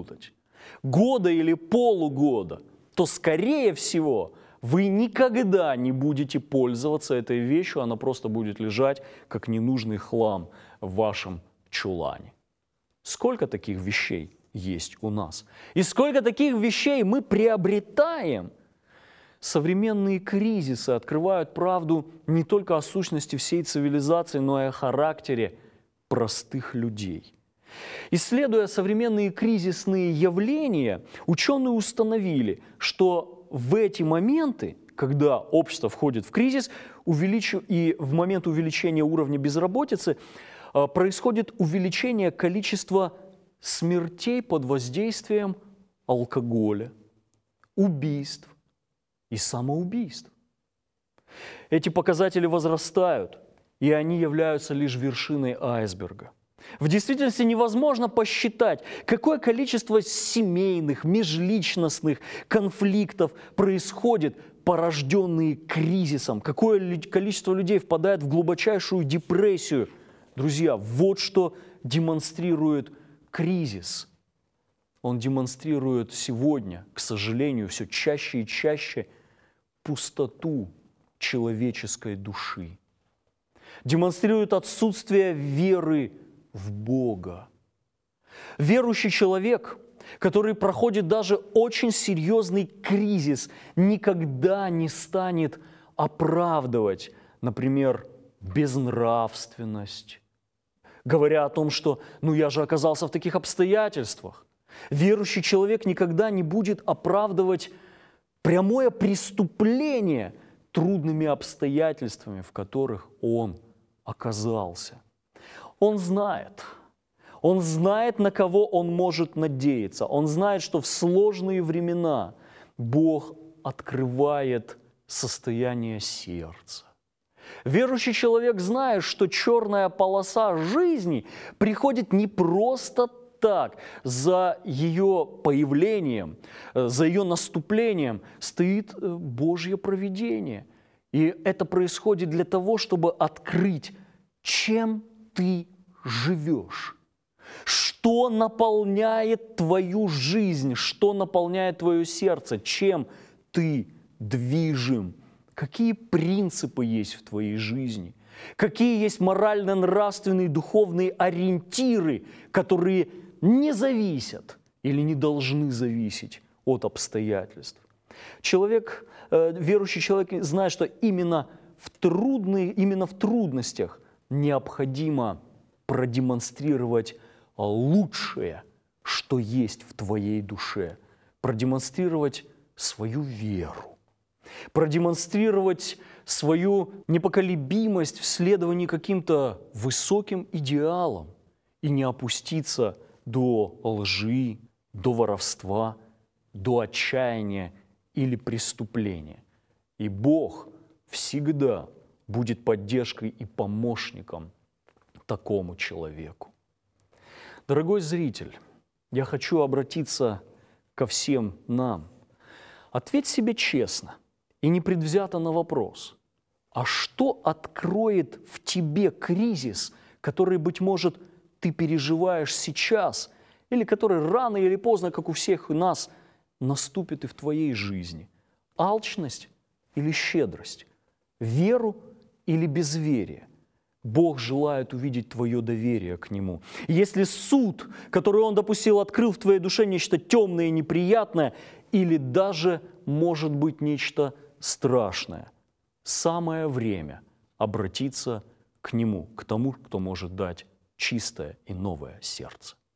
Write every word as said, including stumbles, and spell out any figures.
минутой, года или полугода, то, скорее всего, вы никогда не будете пользоваться этой вещью, она просто будет лежать, как ненужный хлам в вашем чулане. Сколько таких вещей есть у нас? И сколько таких вещей мы приобретаем? Современные кризисы открывают правду не только о сущности всей цивилизации, но и о характере простых людей. Исследуя современные кризисные явления, ученые установили, что в эти моменты, когда общество входит в кризис, увеличив... и в момент увеличения уровня безработицы, происходит увеличение количества смертей под воздействием алкоголя, убийств и самоубийств. Эти показатели возрастают, и они являются лишь вершиной айсберга. В действительности невозможно посчитать, какое количество семейных, межличностных конфликтов происходит, порожденные кризисом, какое количество людей впадает в глубочайшую депрессию. Друзья, вот что демонстрирует кризис. Он демонстрирует сегодня, к сожалению, все чаще и чаще пустоту человеческой души. Демонстрирует отсутствие веры в Бога. Верующий человек, который проходит даже очень серьезный кризис, никогда не станет оправдывать, например, безнравственность, говоря о том, что «ну я же оказался в таких обстоятельствах». Верующий человек никогда не будет оправдывать прямое преступление трудными обстоятельствами, в которых он оказался. Он знает, он знает, на кого он может надеяться. Он знает, что в сложные времена Бог открывает состояние сердца. Верующий человек знает, что черная полоса жизни приходит не просто так. За ее появлением, за ее наступлением стоит Божье провидение. И это происходит для того, чтобы открыть, чем ты живешь, что наполняет твою жизнь, что наполняет твое сердце, чем ты движим, какие принципы есть в твоей жизни, какие есть морально-нравственные, духовные ориентиры, которые не зависят или не должны зависеть от обстоятельств. Человек, верующий человек знает, что именно в трудные, именно в трудностях необходимо продемонстрировать лучшее, что есть в твоей душе, продемонстрировать свою веру, продемонстрировать свою непоколебимость в следовании каким-то высоким идеалам и не опуститься до лжи, до воровства, до отчаяния или преступления. И Бог всегда будет поддержкой и помощником такому человеку. Дорогой зритель, я хочу обратиться ко всем нам. Ответь себе честно и непредвзято на вопрос, а что откроет в тебе кризис, который, быть может, ты переживаешь сейчас, или который рано или поздно, как у всех нас, наступит и в твоей жизни? Алчность или щедрость? Веру или безверие? Бог желает увидеть твое доверие к Нему. И если суд, который Он допустил, открыл в твоей душе нечто темное и неприятное, или даже, может быть, нечто страшное, самое время обратиться к Нему, к тому, кто может дать чистое и новое сердце.